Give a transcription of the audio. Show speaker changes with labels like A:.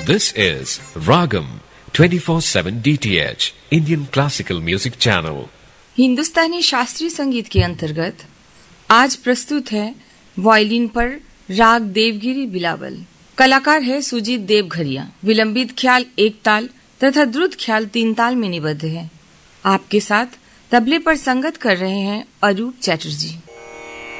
A: This is Ragam 24/7 DTH Indian Classical Music Channel.
B: हिंदुस्तानी शास्त्रीय संगीत के अंतर्गत आज प्रस्तुत है वायलिन पर राग देवगिरी बिलावल। कलाकार है सुजीत देवघरिया। विलंबित ख्याल एक ताल तथा द्रुत ख्याल 3 ताल में निबद्ध है। आपके साथ तबले पर संगत कर रहे हैं अरूप चैटर्जी।